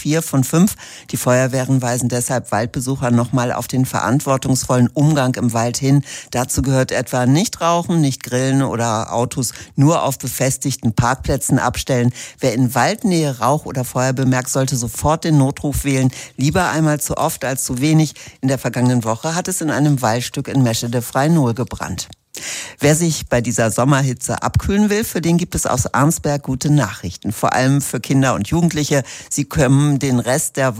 4 von 5. Die Feuerwehren weisen deshalb Waldbesucher nochmal auf den verantwortungsvollen Umgang im Wald hin. Dazu gehört etwa nicht rauchen, nicht grillen oder Autos nur auf befestigten Parkplätzen abstellen. Wer in Waldnähe Rauch oder Feuer bemerkt, sollte sofort den Notruf wählen. Lieber einmal zu oft als zu wenig. In der vergangenen Woche hat es in einem Waldstück in Meschede-Freinol gebrannt. Wer sich bei dieser Sommerhitze abkühlen will, für den gibt es aus Arnsberg gute Nachrichten. Vor allem für Kinder und Jugendliche. Sie können den Rest der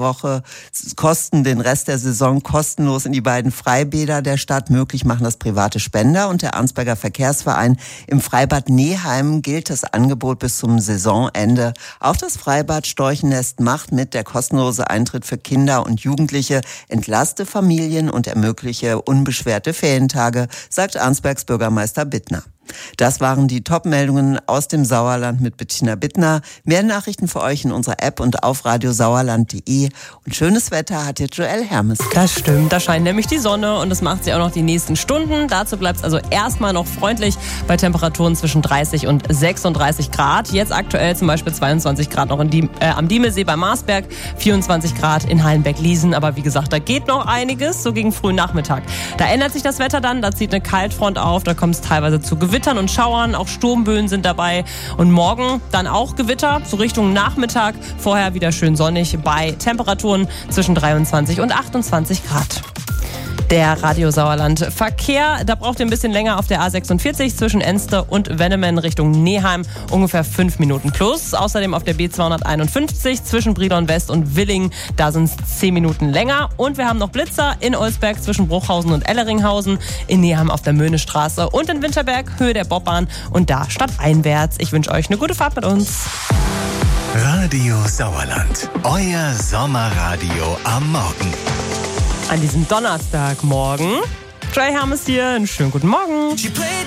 Saison kostenlos in die beiden Freibäder der Stadt. Möglich machen das private Spender und der Arnsberger Verkehrsverein. Im Freibad Neheim gilt das Angebot bis zum Saisonende. Auch das Freibad Storchennest macht mit. Der kostenlose Eintritt für Kinder und Jugendliche entlaste Familien und ermögliche unbeschwerte Ferientage, sagt Arnsbergs Bürgermeister Bittner. Das waren die Top-Meldungen aus dem Sauerland mit Bettina Bittner. Mehr Nachrichten für euch in unserer App und auf radiosauerland.de. Und schönes Wetter hat jetzt Joelle Hermes. Das stimmt, da scheint nämlich die Sonne und das macht sie auch noch die nächsten Stunden. Dazu bleibt es also erstmal noch freundlich bei Temperaturen zwischen 30 und 36 Grad. Jetzt aktuell zum Beispiel 22 Grad noch am Diemelsee bei Marsberg, 24 Grad in Hallenberg-Liesen. Aber wie gesagt, da geht noch einiges, so gegen frühen Nachmittag. Da ändert sich das Wetter dann, da zieht eine Kaltfront auf, da kommt es teilweise zu Gewittern und Schauern, auch Sturmböen sind dabei. Und morgen dann auch Gewitter, so Richtung Nachmittag. Vorher wieder schön sonnig bei Temperaturen zwischen 23 und 28 Grad. Der Radio Sauerland Verkehr, da braucht ihr ein bisschen länger auf der A46 zwischen Enste und Wennemen Richtung Neheim, ungefähr 5 Minuten plus. Außerdem auf der B251 zwischen Brilon West und Willingen, da sind es 10 Minuten länger. Und wir haben noch Blitzer in Olsberg zwischen Bruchhausen und Elleringhausen, in Neheim auf der Möhnestraße und in Winterberg Höhe der Bobbahn und da stadteinwärts. Ich wünsche euch eine gute Fahrt mit uns. Radio Sauerland, euer Sommerradio am Morgen. An diesem Donnerstagmorgen. Joelle Hermes hier, einen schönen guten Morgen.